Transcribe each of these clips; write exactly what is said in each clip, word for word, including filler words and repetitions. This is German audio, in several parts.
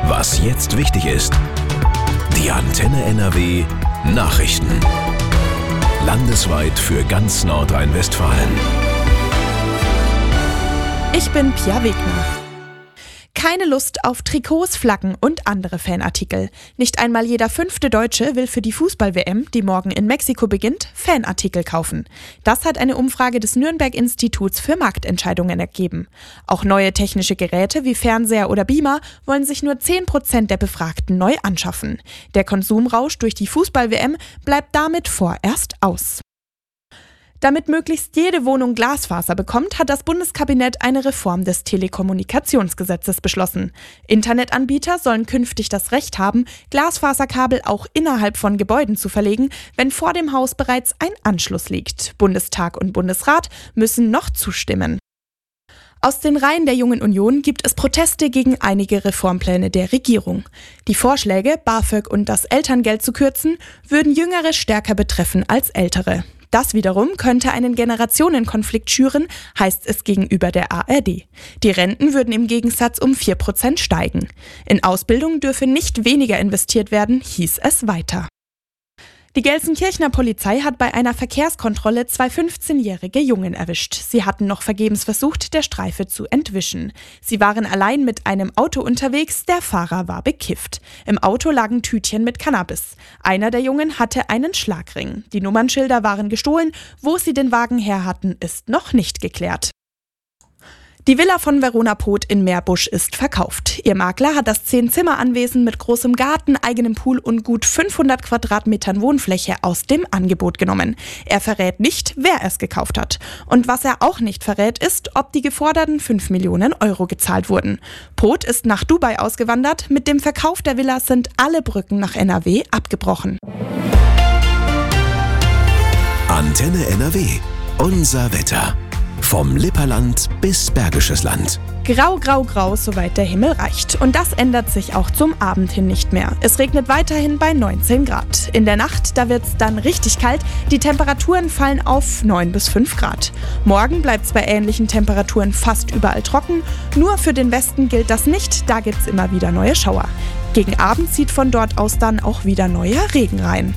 Was jetzt wichtig ist. Die Antenne N R W Nachrichten. Landesweit für ganz Nordrhein-Westfalen. Ich bin Pia Wegner. Keine Lust auf Trikots, Flaggen und andere Fanartikel. Nicht einmal jeder fünfte Deutsche will für die Fußball-W M, die morgen in Mexiko beginnt, Fanartikel kaufen. Das hat eine Umfrage des Nürnberg-Instituts für Marktentscheidungen ergeben. Auch neue technische Geräte wie Fernseher oder Beamer wollen sich nur zehn Prozent der Befragten neu anschaffen. Der Konsumrausch durch die Fußball-W M bleibt damit vorerst aus. Damit möglichst jede Wohnung Glasfaser bekommt, hat das Bundeskabinett eine Reform des Telekommunikationsgesetzes beschlossen. Internetanbieter sollen künftig das Recht haben, Glasfaserkabel auch innerhalb von Gebäuden zu verlegen, wenn vor dem Haus bereits ein Anschluss liegt. Bundestag und Bundesrat müssen noch zustimmen. Aus den Reihen der Jungen Union gibt es Proteste gegen einige Reformpläne der Regierung. Die Vorschläge, BAföG und das Elterngeld zu kürzen, würden Jüngere stärker betreffen als Ältere. Das wiederum könnte einen Generationenkonflikt schüren, heißt es gegenüber der A R D. Die Renten würden im Gegensatz um vier Prozent steigen. In Ausbildung dürfe nicht weniger investiert werden, hieß es weiter. Die Gelsenkirchener Polizei hat bei einer Verkehrskontrolle zwei fünfzehnjährige Jungen erwischt. Sie hatten noch vergebens versucht, der Streife zu entwischen. Sie waren allein mit einem Auto unterwegs, der Fahrer war bekifft. Im Auto lagen Tütchen mit Cannabis. Einer der Jungen hatte einen Schlagring. Die Nummernschilder waren gestohlen. Wo sie den Wagen her hatten, ist noch nicht geklärt. Die Villa von Verona Poth in Meerbusch ist verkauft. Ihr Makler hat das Zehn-Zimmer-Anwesen mit großem Garten, eigenem Pool und gut fünfhundert Quadratmetern Wohnfläche aus dem Angebot genommen. Er verrät nicht, wer es gekauft hat. Und was er auch nicht verrät, ist, ob die geforderten fünf Millionen Euro gezahlt wurden. Poth ist nach Dubai ausgewandert. Mit dem Verkauf der Villa sind alle Brücken nach N R W abgebrochen. Antenne N R W. Unser Wetter. Vom Lipperland bis Bergisches Land. Grau, grau, grau, soweit der Himmel reicht. Und das ändert sich auch zum Abend hin nicht mehr. Es regnet weiterhin bei neunzehn Grad. In der Nacht, da wird's dann richtig kalt. Die Temperaturen fallen auf neun bis fünf Grad. Morgen bleibt's bei ähnlichen Temperaturen fast überall trocken. Nur für den Westen gilt das nicht, da gibt's immer wieder neue Schauer. Gegen Abend zieht von dort aus dann auch wieder neuer Regen rein.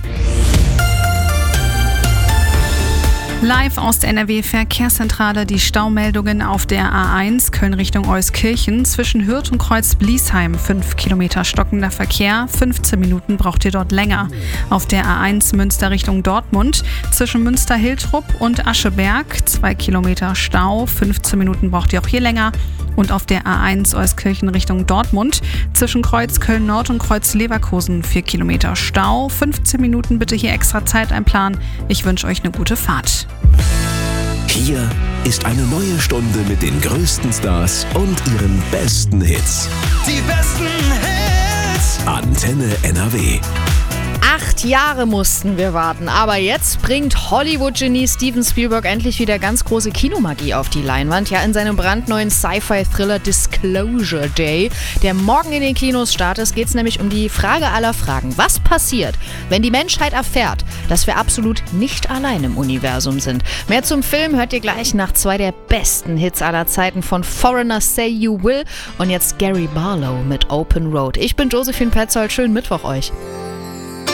Live aus der N R W-Verkehrszentrale die Staumeldungen auf der A eins Köln Richtung Euskirchen zwischen Hürth und Kreuz-Bliesheim. fünf Kilometer stockender Verkehr, fünfzehn Minuten braucht ihr dort länger. Auf der A eins Münster Richtung Dortmund zwischen Münster-Hiltrup und Ascheberg zwei Kilometer Stau, fünfzehn Minuten braucht ihr auch hier länger. Und auf der A eins Euskirchen Richtung Dortmund zwischen Kreuz Köln-Nord und Kreuz Leverkusen vier Kilometer Stau, fünfzehn Minuten bitte hier extra Zeit einplanen. Ich wünsche euch eine gute Fahrt. Hier ist eine neue Stunde mit den größten Stars und ihren besten Hits. Die besten Hits. Antenne N R W. Acht Jahre mussten wir warten, aber jetzt bringt Hollywood-Genie Steven Spielberg endlich wieder ganz große Kinomagie auf die Leinwand. Ja, in seinem brandneuen Sci-Fi-Thriller Disclosure Day, der morgen in den Kinos startet, geht es nämlich um die Frage aller Fragen. Was passiert, wenn die Menschheit erfährt, dass wir absolut nicht allein im Universum sind? Mehr zum Film hört ihr gleich nach zwei der besten Hits aller Zeiten von Foreigner, Say You Will und jetzt Gary Barlow mit Open Road. Ich bin Josephine Petzold, schönen Mittwoch euch.